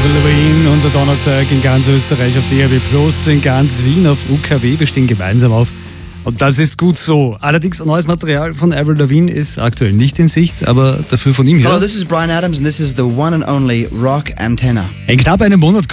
Avril Lavigne, unser Donnerstag in ganz Österreich auf DRB Plus, in ganz Wien auf UKW. Wir stehen gemeinsam auf. Und das ist gut so. Allerdings, neues Material von Avril Lavigne ist aktuell nicht in Sicht, aber dafür von ihm hier. Hello, this is Bryan Adams and this is the one and only Rock Antenna. In knapp einem Monat